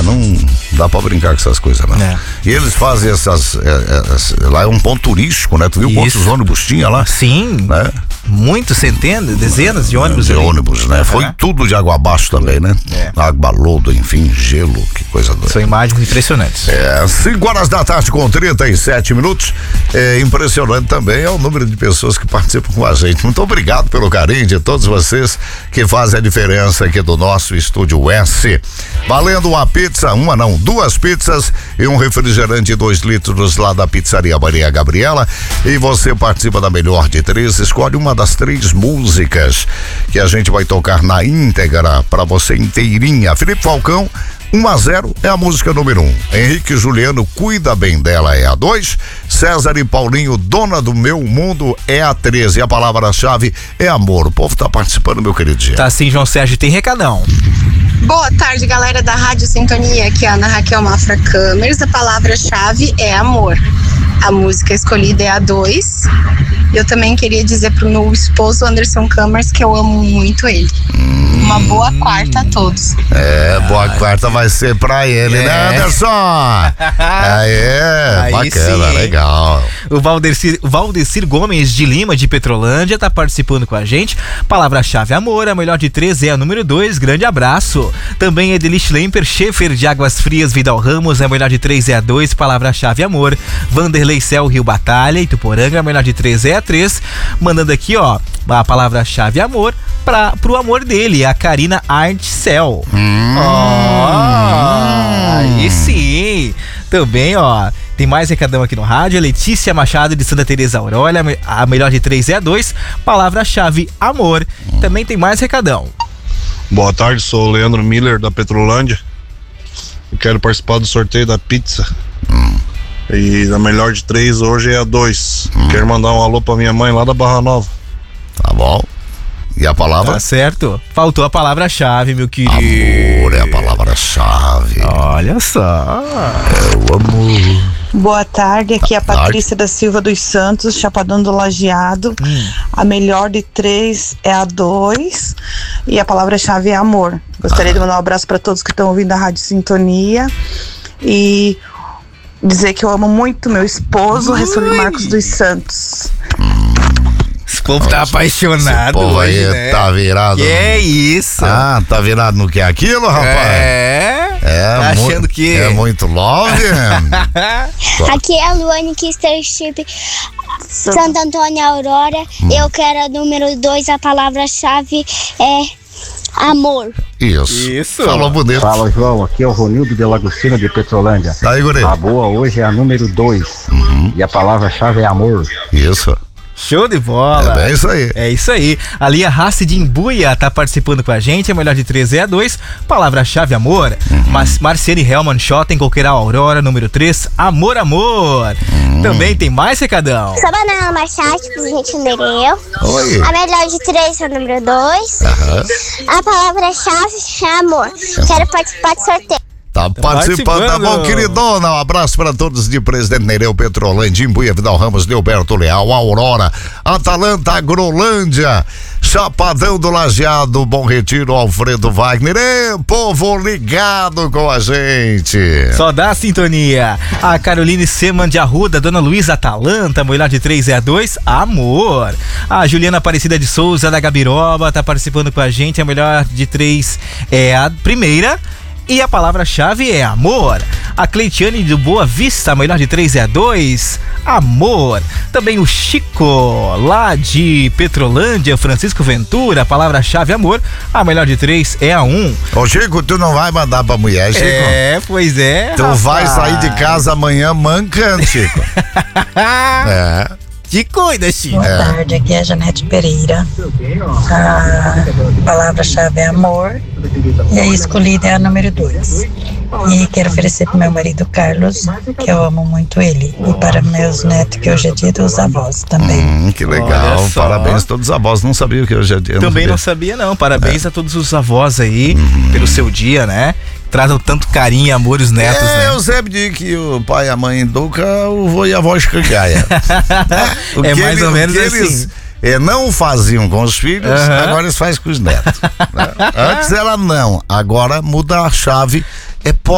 não dá pra brincar com essas coisas, não. E eles fazem lá é um ponto turístico, né? Tu viu quantos ônibus tinha lá? Sim, né? Muitos, centenas, dezenas de ônibus. De ônibus, né? Foi tudo de água abaixo também, né? Água, lodo, enfim, gelo, que coisa doida. São imagens impressionantes. 5 horas da tarde com 37 minutos. Impressionante também é o número de pessoas que participam com a gente. Muito obrigado pelo carinho de todos vocês que fazem a diferença aqui do nosso Estúdio S. Valendo uma pizza, duas pizzas e um refrigerante 2 litros lá da Pizzaria Maria Gabriela. E você participa da melhor de 3, escolhe uma das 3 músicas que a gente vai tocar na íntegra pra você inteirinha. Felipe Falcão, 1-0 é a música número 1. Henrique e Juliano, Cuida Bem Dela, é a 2. César e Paulinho, Dona do Meu Mundo, é a 3. E a palavra-chave é amor. O povo tá participando, meu querido Gê. Tá sim, João Sérgio, tem recadão. Boa tarde, galera da Rádio Sintonia. Aqui é a Ana Raquel Mafra Câmeras. A palavra-chave é amor. A música escolhida é a 2. Eu também queria dizer pro meu esposo Anderson Câmeras que eu amo muito ele. Uma boa quarta a todos. Boa quarta vai ser pra ele, né, Anderson? Aí, bacana, sim. Legal. O Valdecir Gomes de Lima, de Petrolândia, tá participando com a gente. Palavra-chave amor, a melhor de 3 é a número 2, grande abraço. Também Edelich Lemper, Schaefer de Águas Frias, Vidal Ramos, a melhor de 3 é a 2, palavra-chave amor. Vanderlei Cel, Rio Batalha, Ituporanga, a melhor de 3 é a 3. Mandando aqui, ó, a palavra-chave amor pro amor dele, a Karina Artcel. Aí sim. Também, ó, tem mais recadão aqui no rádio. A Letícia Machado de Santa Teresa Aurora, a melhor de 3 é a 2, palavra-chave amor. Também tem mais recadão. Boa tarde, sou o Leandro Miller da Petrolândia. Eu quero participar do sorteio da pizza. E a melhor de 3 hoje é a 2. Quero mandar um alô pra minha mãe lá da Barra Nova. Tá bom. E a palavra? Tá certo. Faltou a palavra-chave, meu querido. Amor é a palavra-chave. Olha só. É o amor. Boa tarde, aqui é a Patrícia da Silva dos Santos, Chapadão do Lajeado. A melhor de 3 é a 2 e a palavra-chave é amor. Gostaria de mandar um abraço para todos que estão ouvindo a Rádio Sintonia e dizer que eu amo muito meu esposo, Ressoli Marcos dos Santos. Esse povo tá apaixonado. Esse povo hoje, aí, né? Tá virado. Que é isso? Tá virado no que é aquilo, rapaz? Tá achando que é muito love. Aqui é a Luane Kistership, Santo Antônio Aurora. Eu quero a número 2, a palavra-chave é amor. Isso. Falou bonito. Fala, João, aqui é o Ronildo de Lagostina de Petrolândia. Tá aí, guri. A boa hoje é a número 2 e a palavra-chave é amor. Isso. Show de bola. É isso aí. É isso aí. A Lia Rassi de Imbuia tá participando com a gente. A melhor de 3 é a 2. Palavra-chave amor. Marciane Helman Schotten, Coqueiral Aurora, número 3. Amor, amor. Também tem mais recadão. Sou Banana Machado, presidente Nereu. Oi. A melhor de 3 é o número 2. A palavra-chave é amor. Quero participar do sorteio. Tá participando, tá bom, queridona? Um abraço para todos de Presidente Nereu, Petrolândia, Imbuia, Vidal Ramos, Neuberto Leal, Aurora, Atalanta, Agrolândia, Chapadão do Lajeado, Bom Retiro, Alfredo Wagner. Povo ligado com a gente. Só dá sintonia. A Caroline Seman de Arruda, Dona Luísa Atalanta, melhor de 3 é a 2, amor. A Juliana Aparecida de Souza, da Gabiroba, tá participando com a gente. A melhor de 3 é a primeira. E a palavra-chave é amor. A Cleitiane do Boa Vista, a melhor de 3 é a 2, amor. Também o Chico, lá de Petrolândia, Francisco Ventura, a palavra-chave amor. A melhor de 3 é a 1. Ô Chico, tu não vai mandar pra mulher, Chico? Pois é. Tu vai sair de casa amanhã mancando, Chico. Te cuida, Chico. Boa tarde, aqui é a Janete Pereira. A palavra-chave é amor e a escolhida é a número 2. E quero oferecer para meu marido Carlos, que eu amo muito ele. E para meus netos, que hoje é dia dos avós também. Que legal. Parabéns a todos os avós. Não sabia que hoje é dia. Também não sabia, não. Parabéns a todos os avós aí pelo seu dia, né? Trazem tanto carinho e amor os netos, né? Eu sempre digo que o pai e a mãe educam, o vô e a avó escangalha. É mais ou menos assim. Eles não faziam com os filhos, agora eles fazem com os netos. Antes ela não, agora muda a chave.